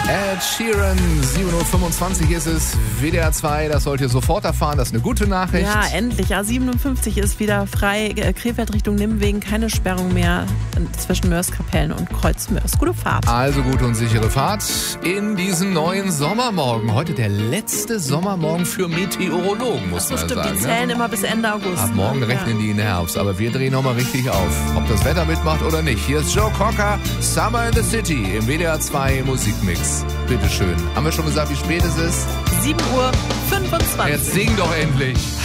Ed Sheeran, 7.25 Uhr ist es, WDR 2, das sollt ihr sofort erfahren, das ist eine gute Nachricht. Ja, endlich. A57 ist wieder frei, Krefeld Richtung Nimwegen, keine Sperrung mehr zwischen Mörs-Kapellen und Kreuz-Mörs. Gute Fahrt. Also gute und sichere Fahrt in diesen neuen Sommermorgen. Heute der letzte Sommermorgen für Meteorologen, muss man Stimmt, sagen. die zählen immer bis Ende August. Ab morgen rechnen die in den Herbst, aber wir drehen nochmal richtig auf. Ob das Wetter mitmacht oder nicht. Hier ist Joe Cocker, Summer in the City im WDR 2 Musikmix. Bitteschön. Haben wir schon gesagt, wie spät es ist? 7.25 Uhr. Jetzt sing doch endlich.